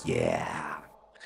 Yeah.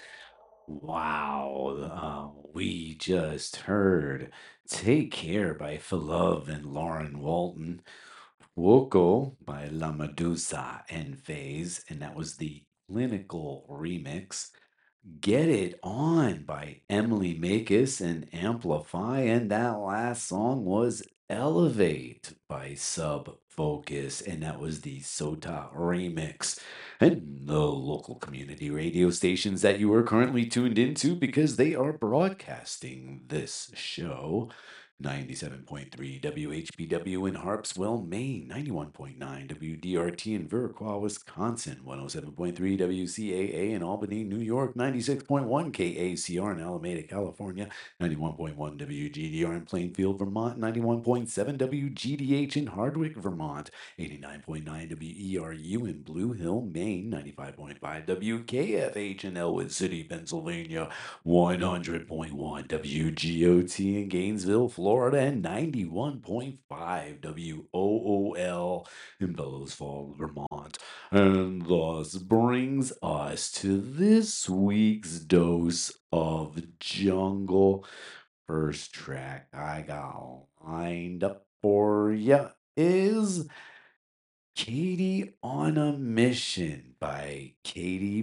Wow. We just heard Take Care by Love and Lauren Walton, Woko by La Medusa and Phase, and that was the clinical remix. Get It On by Emily Makis and Amplify. And that last song was Elevate by Sub Focus. And that was the Sota remix. And the local community radio stations that you are currently tuned into because they are broadcasting this show. 97.3 WHBW in Harpswell, Maine, 91.9 WDRT in Viroqua, Wisconsin, 107.3 WCAA in Albany, New York, 96.1 KACR in Alameda, California, 91.1 WGDR in Plainfield, Vermont, 91.7 WGDH in Hardwick, Vermont, 89.9 WERU in Blue Hill, Maine, 95.5 WKFH in Elwood City, Pennsylvania, 100.1 WGOT in Gainesville, Florida, and 91.5 WOOL in Bellows Falls, Vermont. And thus brings us to this week's dose of jungle. First track I got lined up for you is Katie on a Mission by Katy